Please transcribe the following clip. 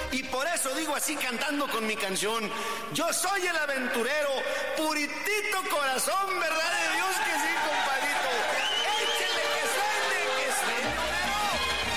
y por eso digo así cantando con mi canción: yo soy el aventurero, puritito corazón verdadero.